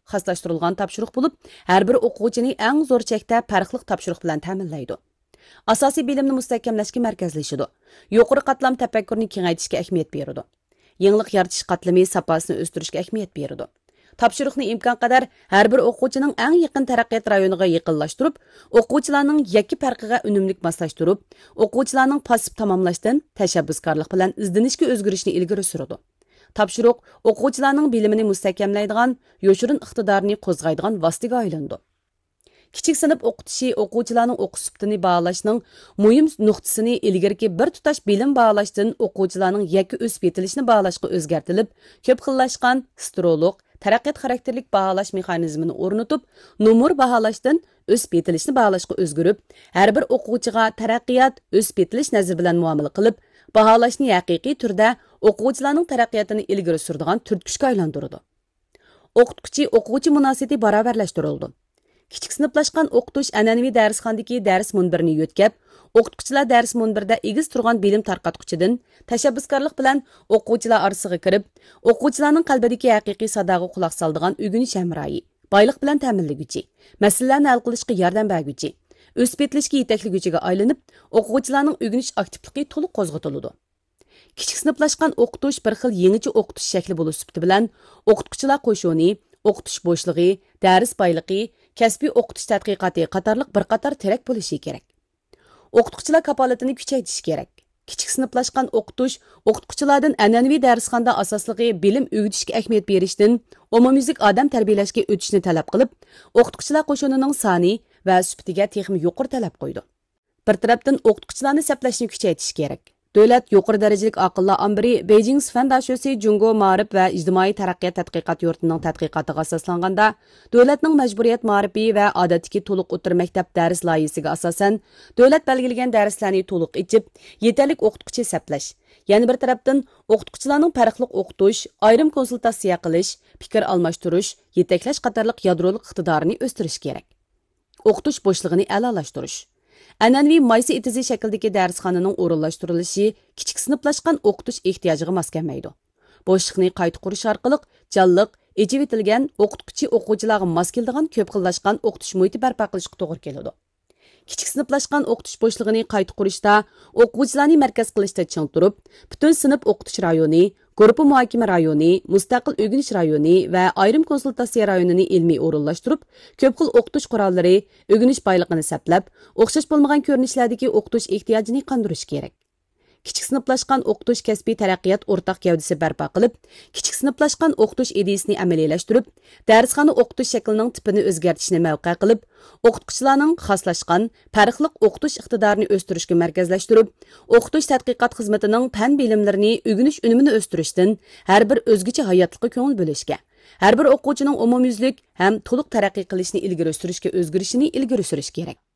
xaslashtirilgan topshiriq bo'lib, har bir o'quvchini eng zo'r chekda farqli topshiriq bilan ta'minlaydi. Asosiy bilimni mustahkamlashga markazlashadi. Yuqori qatlam tafakkurni kengaytirishga ahamiyat beradi. Yangilik yaratish qatlami safosini o'stirishga ahamiyat beradi. Topshiriqni imkon qadar har bir o'quvchining eng yaqin taraqqiyot rayoniga yaqinlashtirib, o'quvchilarning yakki farqiga unumlik moslashtirib, o'quvchilarning pasiv tamomlashdan tashabbuskorlik bilan izlanishga o'zgarishni ilgari suradi. Topshiriq o'quvchilarning bilimini mustahkamlaydigan, yoshirin iqtidorni qo'zg'aydigan vositaga aylandi. Kichik sinf o'qitishi o'quvchilarning o'qish sifatini baholashning muhim nuqtasini ilgariki bir tutash bilim baholashdan o'quvchilarning yakki o'sib yetilishini baholashga o'zgartilib, ko'p xillashgan astrolog taraqqiyot xarakterlik baholash mexanizmini o'rnatib, numur baholashdan o'sib yetilishni baholashga o'zgarib, har bir o'quvchiga taraqqiyot o'sib yetilish nazari bilan muomala qilib, baholashni haqiqiy turda o'quvchilarning taraqqiyotini ilgari suradigan turtkichga aylantirdi. O'qituvchi-o'quvchi munosabati barobarlashtirildi. Kichik sinflashgan o'qitish an'anaviy darsxonadagi dars munbirini yo'tkab, o'qituvchilar dars munbirida egiz turgan bilim tarqatquchidan tashabbuskorlik bilan o'quvchilar orasiga kirib, o'quvchilarning qalbidagi haqiqiy sadoga quloq soladigan o'rganish hamroyi, boylik bilan ta'minlaguvchi, masalalarni hal qilishga yordam berguvchi, o'sib yetilishga yetakliguvchiga aylanib, o'quvchilarning o'rganish aktivligi to'liq qo'zg'atiladi. Kichik sinflashgan o'qitish bir xil yangicha o'qitish shakli bo'lish sifati bilan o'qituvchilar qo'shuni, o'qitish bo'shlig'i, dars boyligi, kasbiy o'qitish tadqiqoti qatorliq bir qator terak bo'lishi kerak. O'qituvchilar kapolatini kuchaytirish kerak. Kichik sinflashgan o'qituvchilardan an'anaviy darsxonada asosligi bilim o'rgatishga ahamiyat berishdan umumyuzlik odam tarbiyalashga o'tishni talab qilib, o'qituvchilar qo'shunining soni va sifatiga texnik yuqori talab qo'ydi. Bir tarafdan o'qituvchilarni saplashni kuchaytirish kerak. Davlat yuqori darajalik aqllar ambiri Beijing fan dashosi Jungo Ma'rif va ijtimoiy taraqqiyot tadqiqot yurtining tadqiqotiga asoslanganda, davlatning majburiyat ma'rifi va odatdagi to'liq o'tir maktab dars loyihasiga asosan davlat belgilagan darslarni to'liq ichib, yetarlik o'qituvchi saplash. Yana bir tarafdan o'qituvchilarning farqli o'qitish, ayrim konsultatsiya qilish, fikr almashtirish, yetaklash qatorliq yadrolik iqtidorini o'stirish kerak. O'qitish bo'shlig'ini a'lolashtirish. An'anaviy maysa itizi shakldagi darsxonaning o'rinlashtirilishi kichik sinflashgan o'qitish ehtiyojiga mos kelmaydi. Bo'shliqni qayta qurish orqali jonliq, echib etilgan o'quvchi-o'quvchilarga mos keladigan ko'p xillashgan o'qitish muhiti barpo qilishga to'g'ri keladi. Kichik sinflashgan o'qitish bo'shlig'ini qayta qurishda o'quvchilarni markaz qilishda ching turib, butun sinf o'qitish rayoni, guruh muhokama rayoni, mustaqil o'rganish rayoni va ayrim konsultatsiya rayonini ilmiy o'rinlashtirib, ko'p xil o'qitish qurollari, o'rganish boyligini saplab, o'xshash bo'lmagan ko'rinishlardagi o'qitish ehtiyojini qondirish kerak. Kichik sinflashgan o'qitish kasbiy taraqqiyot o'rtaq gavdasi barpo qilib, kichik sinflashgan o'qitish ideyasini amaliylashtirib, darsxona o'qitish shaklining tipini o'zgartirishni mavqe qilib, o'qituvchilarning xoslashgan, farqli o'qitish iqtidorini o'stirishga markazlashtirib, o'qitish tadqiqot xizmatining fan bilimlarini o'rganish unumini o'stirishdan har bir o'zgacha hayotlikqa ko'ngil bo'lishga, har bir o'quvchining umumyuzlik ham to'liq taraqqiy qilishni ilgari surishga o'zgarishini ilgari surish kerak.